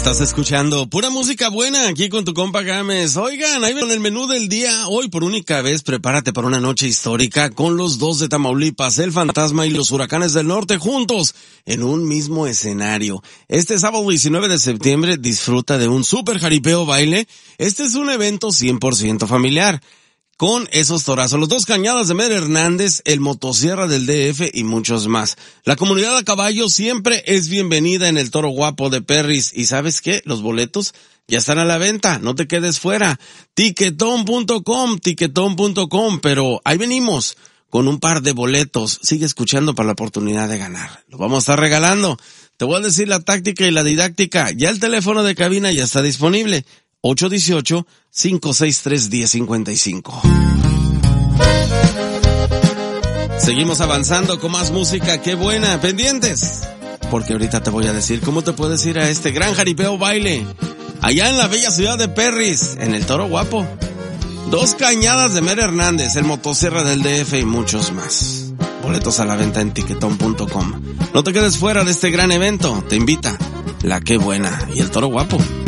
Estás escuchando pura música buena aquí con tu compa Gámez. Oigan, ahí con el menú del día. Hoy por única vez prepárate para una noche histórica con los dos de Tamaulipas, el Fantasma y los Huracanes del Norte juntos en un mismo escenario. Este sábado 19 de septiembre disfruta de un super jaripeo baile. Este es un evento 100% familiar. Con esos torazos, los dos Cañadas de Mer Hernández, el Motosierra del DF y muchos más. La comunidad a caballo siempre es bienvenida en el Toro Guapo de Perris. ¿Y sabes qué? Los boletos ya están a la venta, no te quedes fuera. Tiquetón.com, pero ahí venimos con un par de boletos. Sigue escuchando para la oportunidad de ganar. Lo vamos a estar regalando. Te voy a decir la táctica y la didáctica. Ya el teléfono de cabina ya está disponible. 818-563-1055. Seguimos avanzando con más música, qué buena, pendientes, porque ahorita te voy a decir cómo te puedes ir a este gran jaripeo baile, allá en la bella ciudad de Perris, en el Toro Guapo. Dos Cañadas de Mer Hernández, el Motosierra del DF y muchos más. Boletos a la venta en tiquetón.com. No te quedes fuera de este gran evento, te invita la Qué Buena y el Toro Guapo.